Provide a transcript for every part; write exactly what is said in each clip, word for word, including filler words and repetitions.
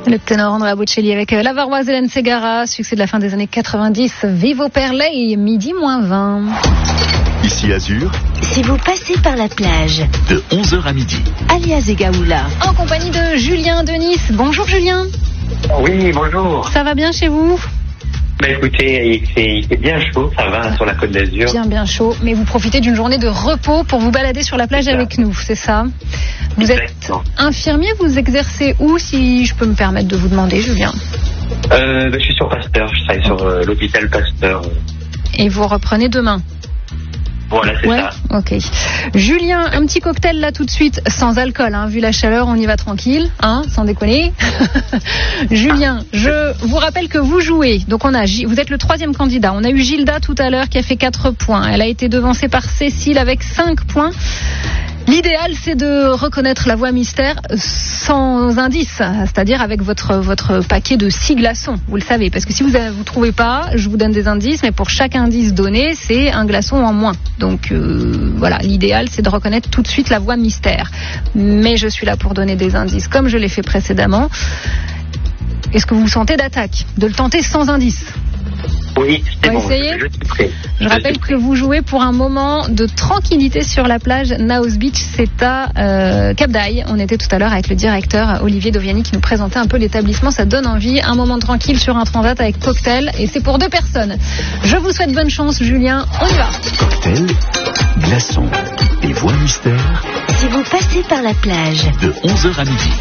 Le ténor Andrea Bocelli avec la Varoise Hélène Ségara, succès de la fin des années quatre-vingt-dix, Vivo per lei, midi moins vingt. Ici Azur. Si vous passez par la plage, de onze heures à midi. alias Egaoula. En compagnie de Julien de Nice. Bonjour Julien. Oui, bonjour. Ça va bien chez vous? Bah écoutez, il fait, il fait bien chaud, ça va, sur la Côte d'Azur. Bien, bien chaud. Mais vous profitez d'une journée de repos pour vous balader sur la plage avec nous, c'est ça? Vous Exactement. êtes infirmier, vous exercez où, si je peux me permettre de vous demander, Julien? euh, bah, Je suis sur Pasteur, je travaille sur euh, l'hôpital Pasteur. Et vous reprenez demain? Voilà, c'est Ouais, ça. ok. Julien, un petit cocktail là tout de suite, sans alcool, hein. Vu la chaleur, on y va tranquille, hein, sans déconner. Julien, je vous rappelle que vous jouez. Donc on a, vous êtes le troisième candidat. On a eu Gilda tout à l'heure qui a fait quatre points. Elle a été devancée par Cécile avec cinq points. L'idéal, c'est de reconnaître la voix mystère sans indice, c'est-à-dire avec votre, votre paquet de six glaçons, vous le savez. Parce que si vous ne vous trouvez pas, je vous donne des indices, mais pour chaque indice donné, c'est un glaçon en moins. Donc euh, voilà, l'idéal, c'est de reconnaître tout de suite la voix mystère. Mais je suis là pour donner des indices, comme je l'ai fait précédemment. Est-ce que vous vous sentez d'attaque, de le tenter sans indice? Oui, c'est On va bon, essayer je, je suis prêt. Je Je rappelle suis que vous jouez pour un moment de tranquillité sur la plage Naos Beach, c'est à euh, Cap d'Aille. On était tout à l'heure avec le directeur Olivier Doviani qui nous présentait un peu l'établissement. Ça donne envie, un moment tranquille sur un transat avec cocktail, et c'est pour deux personnes. Je vous souhaite bonne chance, Julien. On y va. Cocktail, glaçons et voix mystère. Si vous passez par la plage, de onze heures à midi.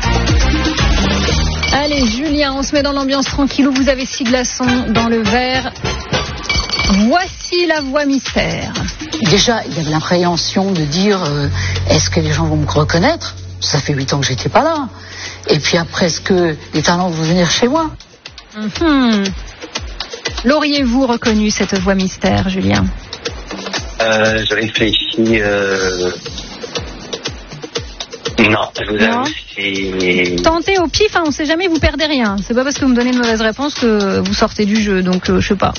Allez, Julien, on se met dans l'ambiance tranquille où vous avez six glaçons dans le verre. Voici la voix mystère. Déjà, il y avait l'appréhension de dire euh, est-ce que les gens vont me reconnaître? Ça fait huit ans que j'étais pas là. Et puis après, est-ce que les talents vont venir chez moi? Mmh. L'auriez-vous reconnu, cette voix mystère, Julien? Euh, je réfléchis. Euh... Non, je vous Non. avoue, c'est. Tentez au pif, hein, on sait jamais, vous perdez rien. C'est pas parce que vous me donnez une mauvaise réponse que vous sortez du jeu, donc euh, je sais pas.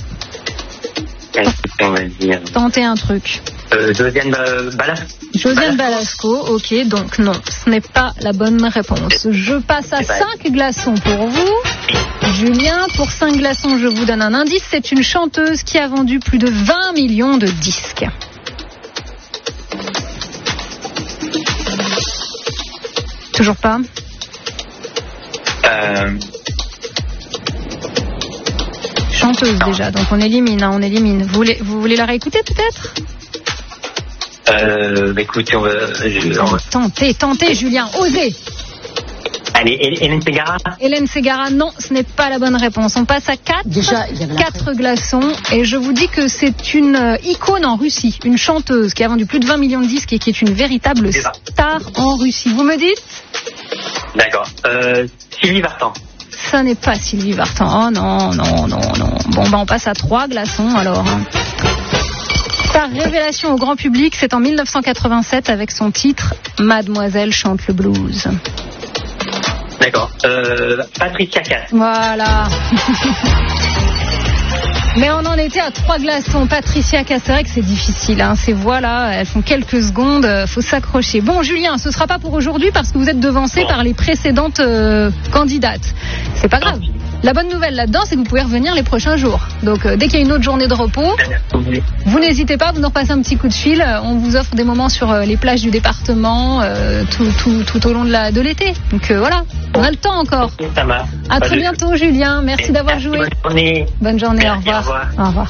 On va dire. Tentez un truc. Euh, Josiane euh, Balas. Josiane Balasco, ok, donc non, ce n'est pas la bonne réponse. Je passe à C'est pas- cinq glaçons pour vous. Julien, pour cinq glaçons, je vous donne un indice. C'est une chanteuse qui a vendu plus de vingt millions de disques. Toujours pas? Euh, Chanteuse déjà, donc on élimine, hein, on élimine. Vous voulez, vous voulez la réécouter peut-être? euh, bah, écoutez, on va. je- on va- Tentez, tentez, Julien, osez. Allez, Hé- Hélène Ségara. Hélène Ségara, non, ce n'est pas la bonne réponse. On passe à quatre. Déjà, il y avait Quatre glaçons. Et je vous dis que c'est une euh, icône en Russie. Une chanteuse qui a vendu plus de vingt millions de disques et qui est une véritable C'est ça. star en Russie. Vous me dites? D'accord. Euh, Sylvie Vartan. Ça n'est pas Sylvie Vartan. Oh non, non, non, non. Bon, bah on passe à trois glaçons alors. hein. Sa révélation au grand public, c'est en mille neuf cent quatre-vingt-sept avec son titre Mademoiselle chante le blues. D'accord. Euh, Patricia Cass. Voilà. Mais on en était à trois glaçons. Patricia Cass, c'est vrai que c'est difficile. Hein. Ces voix-là, elles font quelques secondes. euh, Faut s'accrocher. Bon, Julien, ce sera pas pour aujourd'hui parce que vous êtes devancé par les précédentes euh, candidates. C'est pas grave. La bonne nouvelle là-dedans, c'est que vous pouvez revenir les prochains jours. Donc, euh, dès qu'il y a une autre journée de repos, vous n'hésitez pas, vous nous repassez un petit coup de fil. On vous offre des moments sur euh, les plages du département euh, tout, tout, tout au long de la de l'été. Donc euh, voilà, on a le temps encore. Ça marche. À Pas très de- bientôt, Julien. Merci d'avoir Merci, joué. Bonne journée. Bonne journée, Merci, au revoir. au revoir. Au revoir.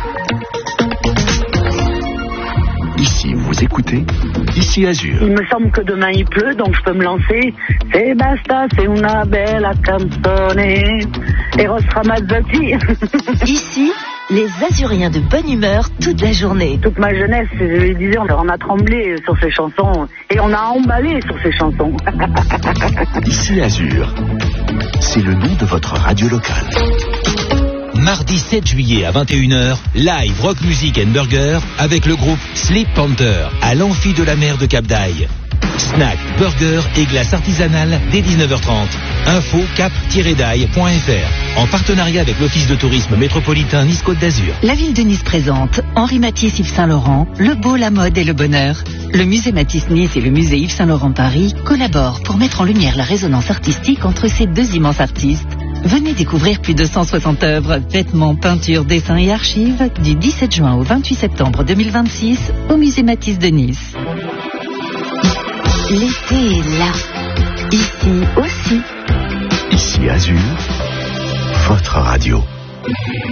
Ici, vous écoutez Ici Azur. Il me semble que demain il pleut, donc je peux me lancer. C'est basta, c'est una bella canzone. Eros Ramazzotti. ici, les Azuriens de bonne humeur toute la journée. Toute ma jeunesse, je lui disais, on a tremblé sur ces chansons et on a emballé sur ces chansons. Ici Azur. C'est le nom de votre radio locale. Mardi sept juillet à vingt et une heures, live Rock Music and Burger avec le groupe Sleep Panther à l'Amphi de la Mer de Cap d'Aille. Snack, burger et glace artisanale dès dix-neuf heures trente. Info cap tiret daille point f r. En partenariat avec l'Office de tourisme métropolitain Nice-Côte d'Azur. La ville de Nice présente Henri Matisse Yves Saint-Laurent, le beau, la mode et le bonheur. Le musée Matisse Nice et le musée Yves Saint-Laurent Paris collaborent pour mettre en lumière la résonance artistique entre ces deux immenses artistes. Venez découvrir plus de cent soixante œuvres, vêtements, peintures, dessins et archives du dix-sept juin au vingt-huit septembre deux mille vingt-six au musée Matisse de Nice. L'été est là, ici aussi.